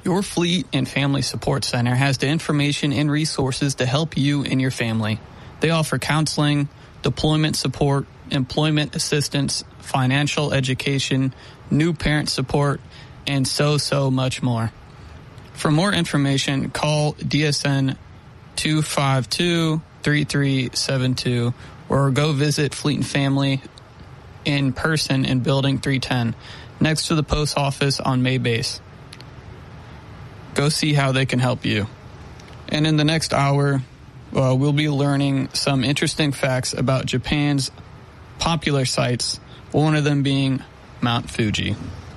Your Fleet and Family Support Center has the information and resources to help you and your family. They offer counseling, deployment support, employment assistance, financial education, new parent support, and so much more. For more information, call DSN 252-3372 or go visit Fleet and Family in person in Building 310 next to the post office on May Base. Go see how they can help you. And in the next hour, we'll be learning some interesting facts about Japan's popular sites, one of them being Mount Fuji.